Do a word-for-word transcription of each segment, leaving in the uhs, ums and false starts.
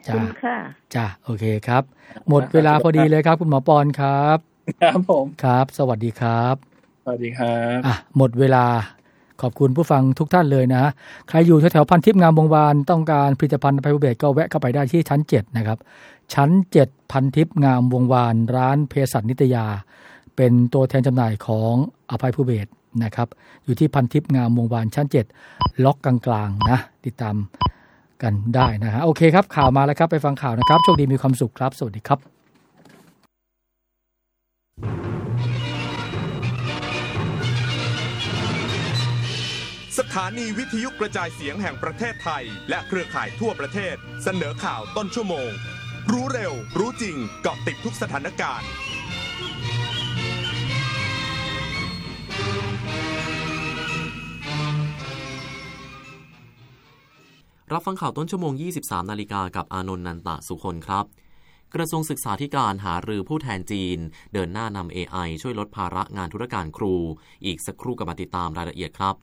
คุณค่ะจ้าโอเคครับหมดเวลาพอดีเลยครับคุณหมอปอนครับครับผมครับสวัสดีครับสวัสดีครับอ่ะหมดเวลาขอบคุณผู้ฟังทุกท่านเลยนะใครอยู่แถวๆพันทิพย์งามวงวานต้องการผลิตภัณฑ์อภัยภูเบศรก็แวะเข้าไปได้ที่ชั้นเจ็ดนะครับชั้นเจ็ดพันทิพย์งามวงวานร้านเภสัชนิตยาเป็นตัวแทนจำหน่ายของอภัยภูเบศรนะครับอยู่ที่พันทิพย์งามวงวานชั้นเจ็ดล็อกกลางๆนะติดตามกันได้นะฮะโอเคครับข่าวมาแล้วครับไปฟังข่าวนะครับโชคดีมีความสุขครับสวัสดีครับสถานีวิทยุกระจายเสียงแห่งประเทศไทยและเครือข่ายทั่วประเทศเสนอข่าวต้นชั่วโมงรู้เร็วรู้จริงเกาะติดทุกสถานการณ์รับฟังข่าวต้นชั่วโมง ยี่สิบสาม นาฬิกากับอานนท์ นันตะสุคนครับกระทรวงศึกษาธิการหารือผู้แทนจีนเดินหน้านำ เอ ไอ ช่วยลดภาระงานธุรการครูอีกสักครู่กับมาติดตามรายละเอียดครับ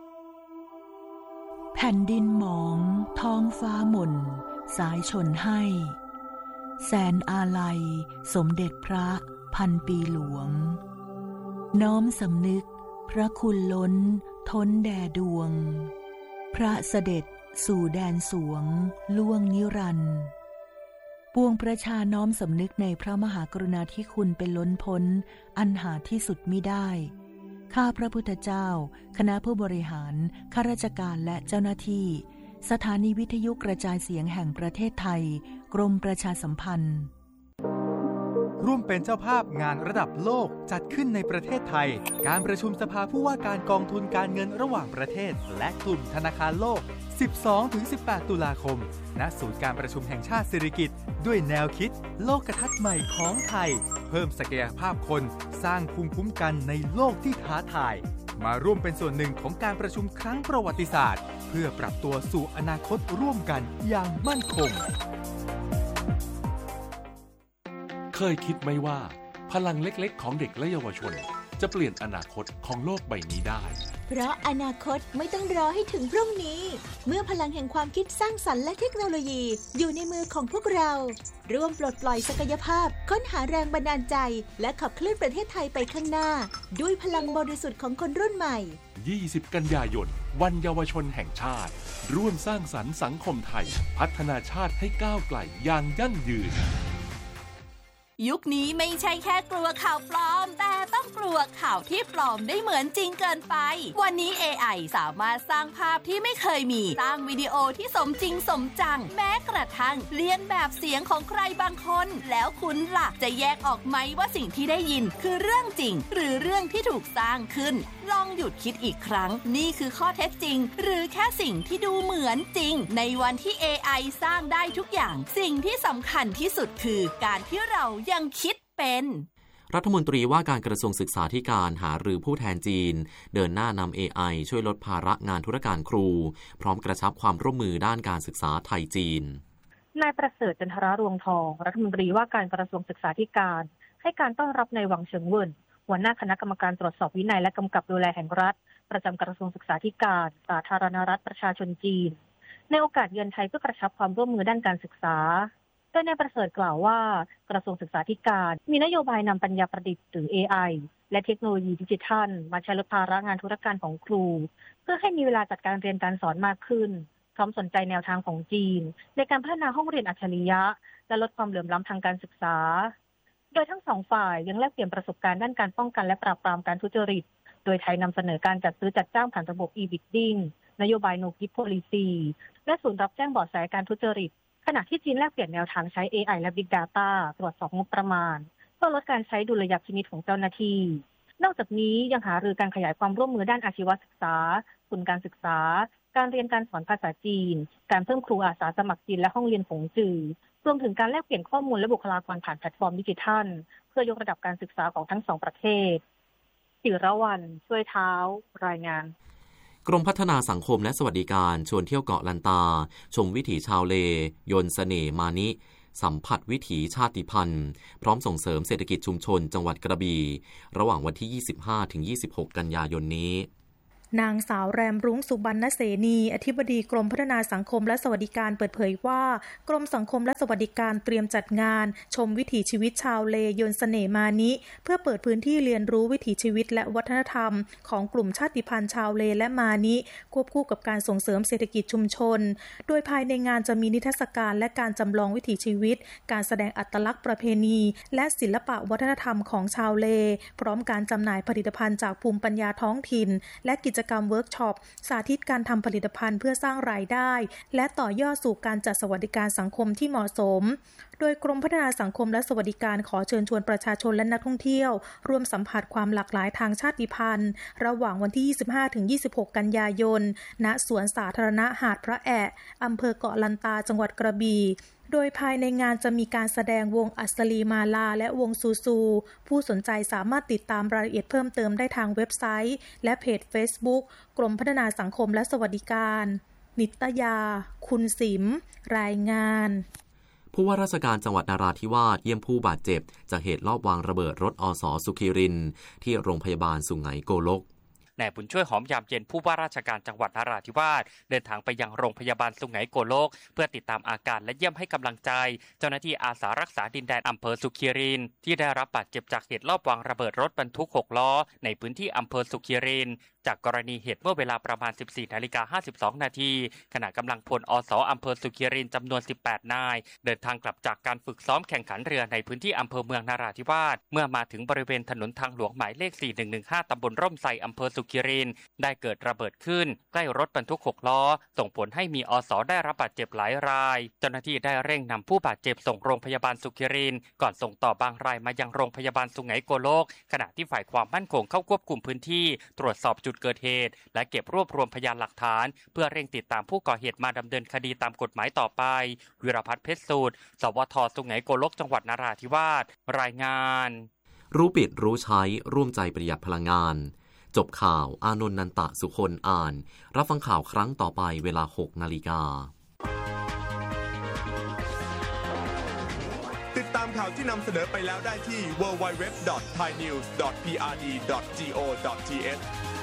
แผ่นดินหมองท้องฟ้าหม่นสายชนให้แสนอาลัยสมเด็จพระพันปีหลวงน้อมสำนึกพระคุณล้นท้นแด่ดวงพระเสด็จสู่แดนสวงล่วงนิรันดร์ปวงประชาน้อมสำนึกในพระมหากรุณาธิคุณเป็นล้นพ้นอันหาที่สุดมิได้ข้าพระพุทธเจ้าคณะผู้บริหารข้าราชการและเจ้าหน้าที่สถานีวิทยุกระจายเสียงแห่งประเทศไทยกรมประชาสัมพันธ์ร่วมเป็นเจ้าภาพงานระดับโลกจัดขึ้นในประเทศไทยการประชุมสภาผู้ว่าการกองทุนการเงินระหว่างประเทศและกลุ่มธนาคารโลก สิบสองถึงสิบแปด ตุลาคมณศูนย์การประชุมแห่งชาติสิริกิติ์ด้วยแนวคิดโลกทัศน์ใหม่ของไทยเพิ่มศักยภาพคนสร้างภูมิคุ้มกันในโลกที่ท้าทายมาร่วมเป็นส่วนหนึ่งของการประชุมครั้งประวัติศาสตร์เพื่อปรับตัวสู่อนาคตร่วมกันอย่างมั่นคงเคยคิดไหมว่าพลังเล็กๆของเด็กและเยาวชนจะเปลี่ยนอนาคตของโลกใบนี้ได้เพราะอนาคตไม่ต้องรอให้ถึงพรุ่งนี้เมื่อพลังแห่งความคิดสร้างสรรค์และเทคโนโลยีอยู่ในมือของพวกเราร่วมปลดปล่อยศักยภาพค้นหาแรงบันดาลใจและขับเคลื่อนประเทศไทยไปข้างหน้าด้วยพลังบริสุทธิ์ของคนรุ่นใหม่ยี่สิบกันยายนวันเยาวชนแห่งชาติร่วมสร้างสรรค์สังคมไทยพัฒนาชาติให้ก้าวไกลอย่างยั่งยืนยุคนี้ไม่ใช่แค่กลัวข่าวปลอมแต่ต้องกลัวข่าวที่ปลอมได้เหมือนจริงเกินไปวันนี้ เอ ไอ สามารถสร้างภาพที่ไม่เคยมีสร้างวิดีโอที่สมจริงสมจังแม้กระทั่งเลียนแบบเสียงของใครบางคนแล้วคุณล่ะจะแยกออกไหมว่าสิ่งที่ได้ยินคือเรื่องจริงหรือเรื่องที่ถูกสร้างขึ้นลองหยุดคิดอีกครั้งนี่คือข้อเท็จจริงหรือแค่สิ่งที่ดูเหมือนจริงในวันที่ เอ ไอ สร้างได้ทุกอย่างสิ่งที่สำคัญที่สุดคือการที่เรายังคิดเป็นรัฐมนตรีว่าการกระทรวงศึกษาธิการหารือผู้แทนจีนเดินหน้านำ เอ ไอ ช่วยลดภาระงานธุรการครูพร้อมกระชับความร่วมมือด้านการศึกษาไทยจีนนายประเสริฐจันทรารวงทองรัฐมนตรีว่าการกระทรวงศึกษาธิการให้การต้อนรับในหวังเฉิงเวินหัวหน้าคณะกรรมการตรวจสอบวินัยและกำกับดูแลแห่งรัฐประจำกระทรวงศึกษาธิการสาธารณรัฐประชาชนจีนในโอกาสเยือนไทยเพื่อกระชับความร่วมมือด้านการศึกษาโดยนายประเสริฐกล่าวว่ากระทรวงศึกษาธิการมีนโยบายนำปัญญาประดิษฐ์หรือ เอ ไอ และเทคโนโลยีดิจิทัลมาใช้ลดภาระงานธุรการของครูเพื่อให้มีเวลาจัดการเรียนการสอนมากขึ้นพร้อมสนใจแนวทางของจีนในการพัฒนาห้องเรียนอัจฉริยะและลดความเหลื่อมล้ำทางการศึกษาโดยทั้งสองฝ่ายยังแลกเปลี่ยนประสบการณ์ด้านการป้องกันและปราบปรามการทุจริตโดยไทยนำเสนอการจัดซื้อจัดจ้างผ่านระบบ e-bidding นโยบาย No Gift Policy และศูนย์รับแจ้งเบาะแสการทุจริตขณะที่จีนแลกเปลี่ยนแนวทางใช้ เอ ไอ และ Big Data ตรวจสอบงบประมาณเพื่อลดการใช้ดุลยพินิจของเจ้าหน้าที่นอกจากนี้ยังหารือการขยายความร่วมมือด้านอาชีวศึกษาทุนการศึกษาการเรียนการสอนภาษาจีนการเพิ่มครูอาสาสมัครจีนและห้องเรียนผงจือรวมถึงการแลกเปลี่ยนข้อมูลและบุคลากรผ่านแพลตฟอร์มดิจิทัลเพื่อยกระดับการศึกษาของทั้งสองประเทศศิรวรรณช่วยเท้ารายงานกรมพัฒนาสังคมและสวัสดิการชวนเที่ยวเกาะลันตาชมวิถีชาวเลยนเสน่ห์มานิสัมผัสวิถีชาติพันธุ์พร้อมส่งเสริมเศรษฐกิจชุมชนจังหวัดกระบี่ระหว่างวันที่ ยี่สิบห้าถึงยี่สิบหก กันยายนนี้นางสาวแรมรุ้งสุบรรณเสนีอธิบดีกรมพัฒนาสังคมและสวัสดิการเปิดเผยว่ากรมสังคมและสวัสดิการเตรียมจัดงานชมวิถีชีวิตชาวเลยนต์เสน่ห์มานิเพื่อเปิดพื้นที่เรียนรู้วิถีชีวิตและวัฒนธรรมของกลุ่มชาติพันธุ์ชาวเลและมานิควบคู่กับการส่งเสริมเศรษฐกิจชุมชนโดยภายในงานจะมีนิทรรศการและการจำลองวิถีชีวิตการแสดงอัตลักษณ์ประเพณีและศิลปะวัฒนธรรมของชาวเลพร้อมการจำหน่ายผลิตภัณฑ์จากภูมิปัญญาท้องถิ่นและกิจกรรมเวิร์กช็อปสาธิตการทำผลิตภัณฑ์เพื่อสร้างรายได้และต่อยอดสู่การจัดสวัสดิการสังคมที่เหมาะสมโดยกรมพัฒนาสังคมและสวัสดิการขอเชิญชวนประชาชนและนักท่องเที่ยวร่วมสัมผัสความหลากหลายทางชาติพันธุ์ระหว่างวันที่ ยี่สิบห้าถึงยี่สิบหก กันยายนณสวนสาธารณะหาดพระแอะอำเภอเกาะลันตาจังหวัดกระบี่โดยภายในงานจะมีการแสดงวงอัศลีมาลาและวงซูซูผู้สนใจสามารถติดตามรายละเอียดเพิ่มเติมได้ทางเว็บไซต์และเพจ Facebook กรมพัฒนาสังคมและสวัสดิการนิตยาคุณสิมรายงานผู้ว่าราชการจังหวัดนราธิวาสเยี่ยมผู้บาดเจ็บจากเหตุลอบวางระเบิดรถอสสุขีรินที่โรงพยาบาลสุไหงโกลกนายบุญช่วยหอมยามเย็นผู้ว่าราชการจังหวัดนราธิวาสเดินทางไปยังโรงพยาบาลสุไหงโกลกเพื่อติดตามอาการและเยี่ยมให้กำลังใจเจ้าหน้าที่อาสารักษาดินแดนอำเภอสุขีรินที่ได้รับบาดเจ็บจากเหตุลอบวางระเบิดรถบรรทุกหกล้อในพื้นที่อำเภอสุขีรินจากกรณีเหตุเมื่อเวลาประมาณ สิบสี่นาฬิกาห้าสิบสองนาทีขณะกำลังพลอสอำเภอสุขีรินจำนวนสิบแปดนายเดินทางกลับจากการฝึกซ้อมแข่งขันเรือในพื้นที่อำเภอเมืองนราธิวาสเมื่อมาถึงบริเวณถนนทางหลวงหมายเลขสี่หนึ่งหนึ่งห้าตำบลร่มไทรอำเภอสุขีรินได้เกิดระเบิดขึ้นใกล้รถบรรทุกหกล้อส่งผลให้มีอสได้รับบาดเจ็บหลายรายเจ้าหน้าที่ได้เร่งนำผู้บาดเจ็บส่งโรงพยาบาลสุขีรินก่อนส่งต่อบางรายมายังโรงพยาบาลสุไหงโกลกขณะที่ฝ่ายความมั่นคงเข้าควบคุมพื้นที่ตรวจสอบจุดเกิดเหตุและเก็บรวบรวมพยานหลักฐานเพื่อเร่งติดตามผู้ก่อเหตุมาดำเนินคดีตามกฎหมายต่อไปวิรพัฒน์เพชรสูตรสวทสุไหงโกลกจังหวัดนราธิวาสรายงานรู้ปิดรู้ใช้ร่วมใจประหยัดพลังงานจบข่าวอานนท์นันตะสุคนอ่านรับฟังข่าวครั้งต่อไปเวลา หกนาฬิกาติดตามข่าวที่นำเสนอไปแล้วได้ที่ ดับเบิลยู ดับเบิลยู ดับเบิลยู ดอท ไทยนิวส์ ดอท พี อาร์ ดี ดอท จี โอ ดอท ที เอช